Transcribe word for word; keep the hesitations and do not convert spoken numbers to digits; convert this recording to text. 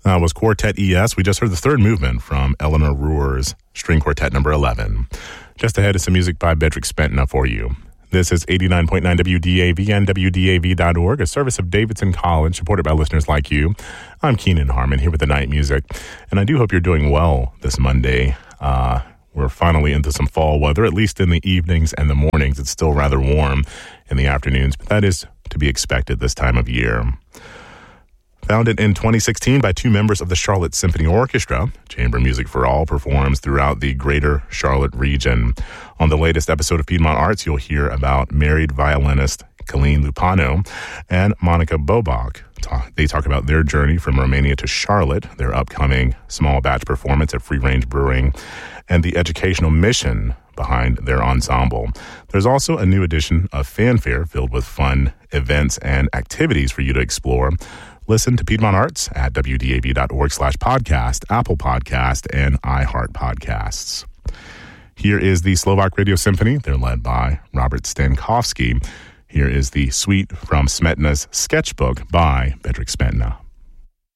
That was Quartet E S. We just heard the third movement from Eleanor Rohr's String Quartet number eleven. Just ahead is some music by Bedřich Spentna for you. This is eighty-nine point nine W D A V and W D A V dot org, a service of Davidson College, supported by listeners like you. I'm Keenan Harmon here with the night music, and I do hope you're doing well this Monday. Uh, we're finally into some fall weather, at least in the evenings and the mornings. It's still rather warm in the afternoons, but that is to be expected this time of year. Founded in twenty sixteen by two members of the Charlotte Symphony Orchestra, Chamber Music for All performs throughout the greater Charlotte region. On the latest episode of Piedmont Arts, you'll hear about married violinist Colleen Lupano and Monica Bobach. They talk about their journey from Romania to Charlotte, their upcoming small batch performance at Free Range Brewing, and the educational mission behind their ensemble. There's also a new edition of Fanfare filled with fun events and activities for you to explore. Listen to Piedmont Arts at W D A V dot org slash podcast, Apple Podcast, and iHeart Podcasts. Here is the Slovak Radio Symphony. They're led by Robert Stankovsky. Here is the suite from Smetna's Sketchbook by Bedřich Spentna.